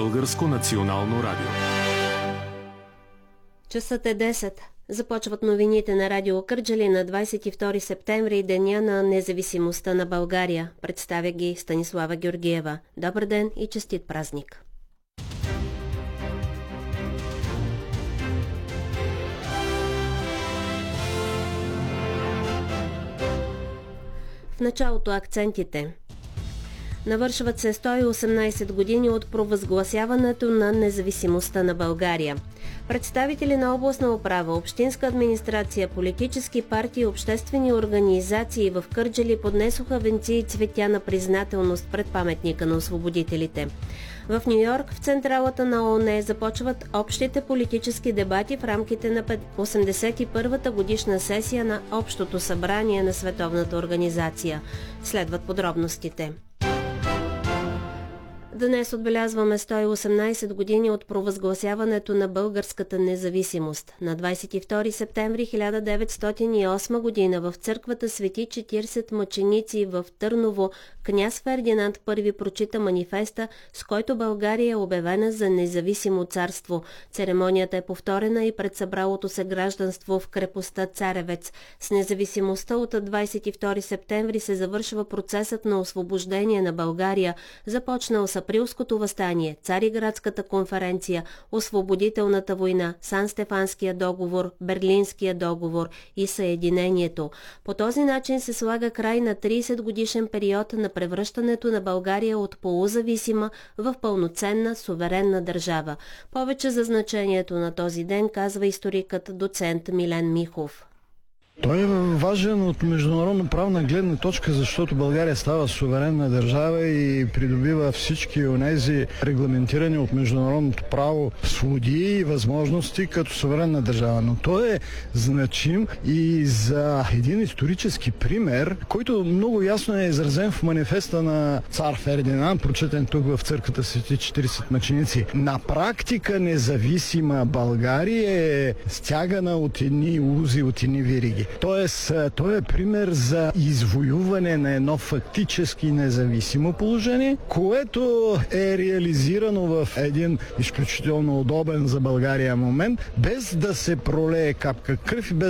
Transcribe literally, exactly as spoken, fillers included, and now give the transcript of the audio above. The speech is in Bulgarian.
Българско национално радио. Часът е десет. Започват новините на Радио Кърджали на двадесет и втори септември, деня на независимостта на България. Представя ги Станислава Георгиева. Добър ден и честит празник! В началото акцентите. Навършват се сто и осемнадесет години от провъзгласяването на независимостта на България. Представители на областна управа, общинска администрация, политически партии и обществени организации в Кърджали поднесоха венци и цветя на признателност пред паметника на освободителите. В Ню-Йорк, в централата на ООН, започват общите политически дебати в рамките на осемдесет и първата годишна сесия на Общото събрание на Световната организация. Следват подробностите. Днес отбелязваме сто и осемнадесет години от провъзгласяването на българската независимост. На двадесет и втори септември хиляда деветстотин и осма година в църквата Свети четиридесет мъченици в Търново княз Фердинанд първи прочита манифеста, с който България е обявена за независимо царство. Церемонията е повторена и пред събралото се гражданство в крепостта Царевец. С независимостта от двадесет и втори септември се завършва процесът на освобождение на България, започнал с Априлското въстание, Цариградската конференция, Освободителната война, Сан-Стефанския договор, Берлинския договор и Съединението. По този начин се слага край на тридесет годишен период на превръщането на България от полузависима в пълноценна суверенна държава. Повече за значението на този ден казва историкът доцент Милен Михов. Той е важен от международно правна гледна точка, защото България става суверенна държава и придобива всички онези регламентирани от международното право свободи и възможности като суверенна държава. Но той е значим и за един исторически пример, който много ясно е изразен в манифеста на цар Фердинанд, прочетен тук в църквата Свети четиридесет мъченици. На практика независима България е стягана от едни узи, от едни вериги. Тоест, той е пример за извоюване на едно фактически независимо положение, което е реализирано в един изключително удобен за България момент, без да се пролее капка кръв и без